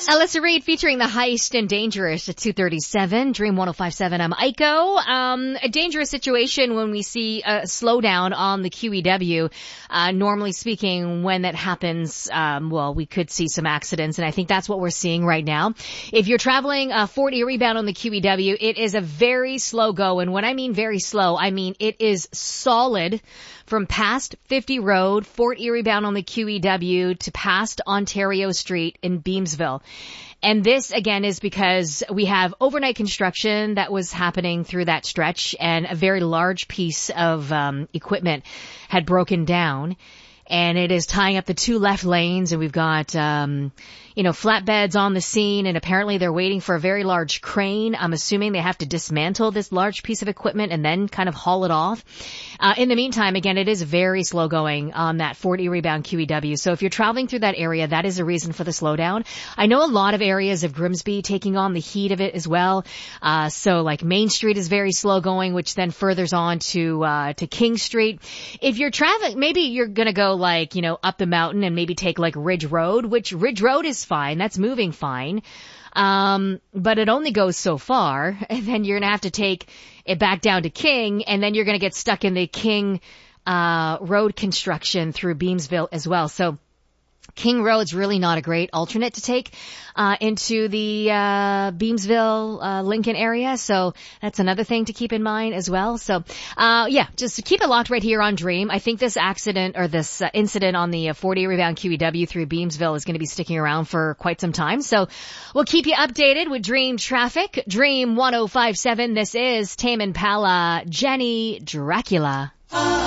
Alyssa Reed featuring The Heist and Dangerous at 2:37. Dream 105.7. I'm Aiko. A dangerous situation when we see a slowdown on the QEW. Normally speaking, when that happens, we could see some accidents, and I think that's what we're seeing right now. If you're traveling 40 rebound on the QEW, it is a very slow go, and when I mean very slow, I mean it is solid from past 50 Road, Fort Erie bound on the QEW to past Ontario Street in Beamsville. And this, again, is because we have overnight construction that was happening through that stretch, and a very large piece of equipment had broken down. And it is tying up the two left lanes, and we've got, flatbeds on the scene, and apparently they're waiting for a very large crane. I'm assuming they have to dismantle this large piece of equipment and then kind of haul it off. In the meantime, again, it is very slow going on that Fort Erie bound QEW. So if you're traveling through that area, that is a reason for the slowdown. I know a lot of areas of Grimsby taking on the heat of it as well. So like Main Street is very slow going, which then furthers on to King Street. If you're traveling, maybe you're going to go up the mountain and maybe take like Ridge Road, which Ridge Road is fine. That's moving fine. But it only goes so far, and then you're going to have to take it back down to King, and then you're going to get stuck in the King, road construction through Beamsville as well. So King Road's really not a great alternate to take into the Beamsville, Lincoln area. So that's another thing to keep in mind as well. So just keep it locked right here on Dream. I think this accident or this incident on the 40 rebound QEW through Beamsville is going to be sticking around for quite some time. So we'll keep you updated with Dream traffic. Dream 105.7. This is Tame Impala, Jenny Dracula.